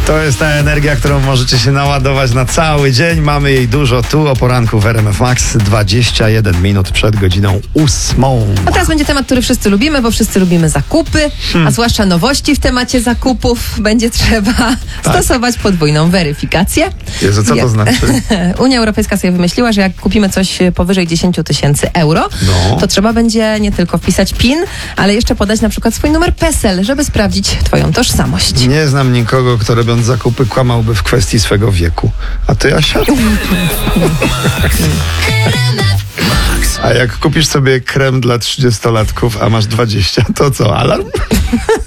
To jest ta energia, którą możecie się naładować na cały dzień. Mamy jej dużo tu o poranku w RMF Max. 21 minut przed godziną 8. A teraz będzie temat, który wszyscy lubimy, bo wszyscy lubimy zakupy, a zwłaszcza nowości w temacie zakupów. Będzie trzeba stosować podwójną weryfikację. Jezu, co to znaczy? Unia Europejska sobie wymyśliła, że jak kupimy coś powyżej 10 000 euro, to trzeba będzie nie tylko wpisać PIN, ale jeszcze podać na przykład swój numer PESEL, żeby sprawdzić twoją tożsamość. Nie znam nikogo, kto robiąc zakupy kłamałby w kwestii swego wieku. A ty, Asia? A jak kupisz sobie krem dla 30-latków, a masz 20, to co, alarm?